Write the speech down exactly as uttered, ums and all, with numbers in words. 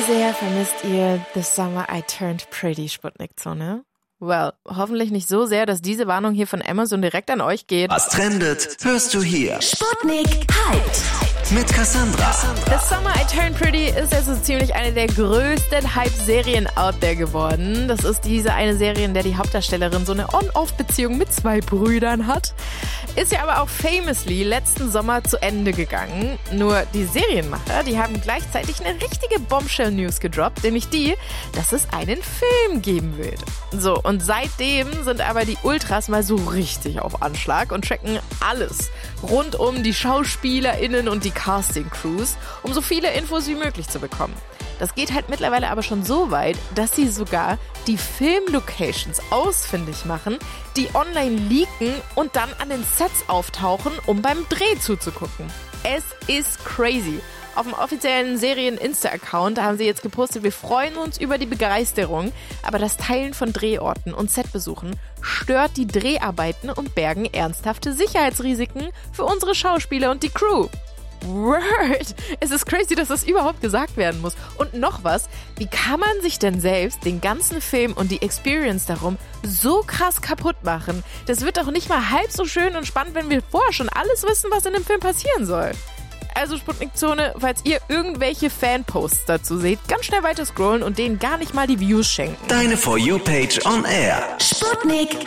sehr vermisst ihr The Summer I Turned Pretty, Sputnik-Zone? Well, hoffentlich nicht so sehr, dass diese Warnung hier von Amazon direkt an euch geht. Was trendet, hörst du hier. Sputnik Hyped. Mit Cassandra. The Summer I Turned Pretty ist also ziemlich eine der größten Hype-Serien out there geworden. Das ist diese eine Serie, in der die Hauptdarstellerin so eine On-Off-Beziehung mit zwei Brüdern hat. Ist ja aber auch famously letzten Sommer zu Ende gegangen. Nur die Serienmacher, die haben gleichzeitig eine richtige Bombshell-News gedroppt, nämlich die, dass es einen Film geben wird. So, und seitdem sind aber die Ultras mal so richtig auf Anschlag und tracken alles rund um die SchauspielerInnen und die Casting-Crews, um so viele Infos wie möglich zu bekommen. Das geht halt mittlerweile aber schon so weit, dass sie sogar die Filmlocations ausfindig machen, die online leaken und dann an den Sets auftauchen, um beim Dreh zuzugucken. Es ist crazy. Auf dem offiziellen Serien-Insta-Account haben sie jetzt gepostet, wir freuen uns über die Begeisterung, aber das Teilen von Drehorten und Setbesuchen stört die Dreharbeiten und bergen ernsthafte Sicherheitsrisiken für unsere Schauspieler und die Crew. Word! Es ist crazy, dass das überhaupt gesagt werden muss. Und noch was, wie kann man sich denn selbst den ganzen Film und die Experience darum so krass kaputt machen? Das wird doch nicht mal halb so schön und spannend, wenn wir vorher schon alles wissen, was in dem Film passieren soll. Also Sputnik-Zone, falls ihr irgendwelche Fanposts dazu seht, ganz schnell weiter scrollen und denen gar nicht mal die Views schenken. Deine For You-Page on Air. Sputnik